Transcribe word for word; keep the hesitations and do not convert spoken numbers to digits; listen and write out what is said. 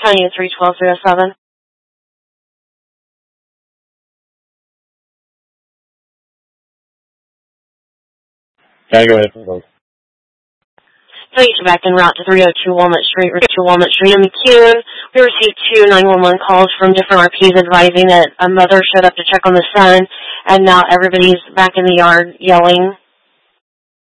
County three twelve zero seven. Okay, go ahead. Police are back en route to three oh two Walnut Street, Route two Walnut Street in McCune. We received two nine one one calls from different R Ps advising that a mother showed up to check on the son, and now everybody's back in the yard yelling.